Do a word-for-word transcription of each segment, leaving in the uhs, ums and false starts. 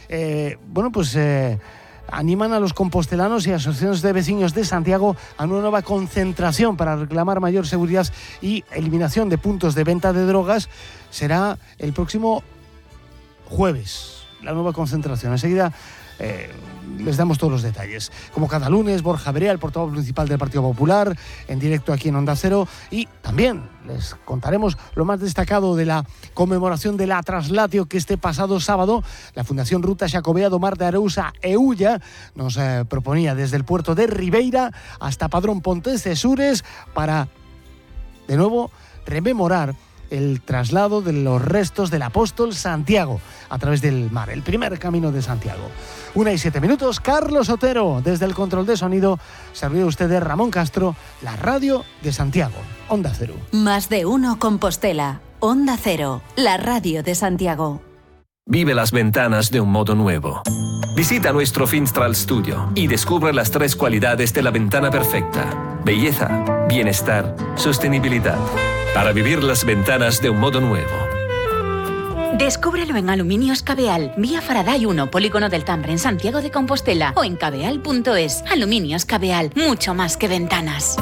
eh, bueno, pues eh, animan a los compostelanos y asociaciones de vecinos de Santiago a una nueva concentración para reclamar mayor seguridad y eliminación de puntos de venta de drogas. Será el próximo jueves la nueva concentración. Enseguida eh, les damos todos los detalles. Como cada lunes, Borja Berea, el portavoz principal del Partido Popular, en directo aquí en Onda Cero, y también les contaremos lo más destacado de la conmemoración de la Traslatio que este pasado sábado la Fundación Ruta Xacobea do Mar de Arousa e Ulla nos eh, proponía desde el puerto de Ribeira hasta Padrón Pontecesures para, de nuevo, rememorar el traslado de los restos del apóstol Santiago a través del mar, el primer camino de Santiago. Una y siete minutos, Carlos Otero, desde el control de sonido, servido usted de Ramón Castro, la radio de Santiago, Onda Cero. Más de uno Compostela, Onda Cero, la radio de Santiago. Vive las ventanas de un modo nuevo. Visita nuestro Finstral Studio y descubre las tres cualidades de la ventana perfecta: belleza, bienestar, sostenibilidad. Para vivir las ventanas de un modo nuevo. Descúbrelo en Aluminios Cabeal, vía Faraday uno, Polígono del Tambre, en Santiago de Compostela, o en cabeal punto es. Aluminios Cabeal, mucho más que ventanas.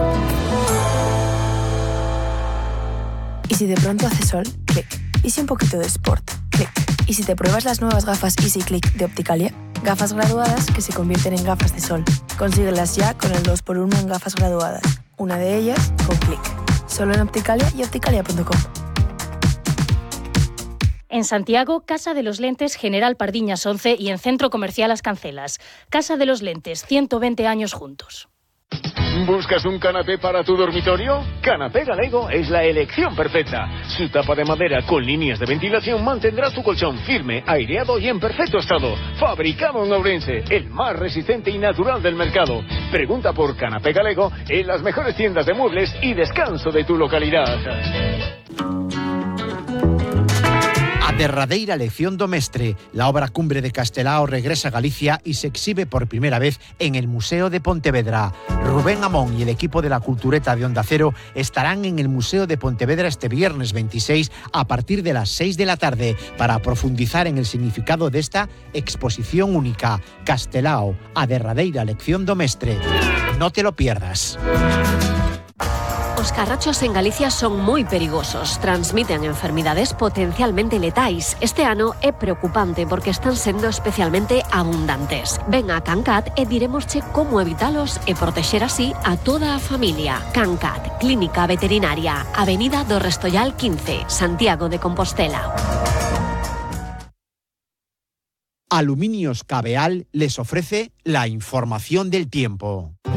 ¿Y si de pronto hace sol? Clic. ¿Y si un poquito de sport? Clic. ¿Y si te pruebas las nuevas gafas Easy Click de Opticalia? Gafas graduadas que se convierten en gafas de sol. Consíguelas ya con el dos por uno en gafas graduadas. Una de ellas con Clic. Solo en Opticalia y opticalia punto com. En Santiago, Casa de los Lentes General Pardiñas once y en Centro Comercial Las Cancelas. Casa de los Lentes, ciento veinte años juntos. ¿Buscas un canapé para tu dormitorio? Canapé Galego es la elección perfecta. Su tapa de madera con líneas de ventilación mantendrá tu colchón firme, aireado y en perfecto estado. Fabricado en Ourense, el más resistente y natural del mercado. Pregunta por Canapé Galego en las mejores tiendas de muebles y descanso de tu localidad. A derradeira lección do mestre, la obra cumbre de Castelao regresa a Galicia y se exhibe por primera vez en el Museo de Pontevedra. Rubén Amón y el equipo de la Cultureta de Onda Cero estarán en el Museo de Pontevedra este viernes veintiséis a partir de las seis de la tarde para profundizar en el significado de esta exposición única. Castelao, a derradeira lección do mestre. No te lo pierdas. Os carrachos en Galicia son moi perigosos, transmiten enfermidades potencialmente letais. Este ano é preocupante porque están sendo especialmente abundantes. Ven a Cancat e diremosche como evitalos e protexer así a toda a familia. Cancat, Clínica Veterinaria, Avenida do Restollal quince, Santiago de Compostela. Aluminios Cabeal les ofrece la información del tiempo.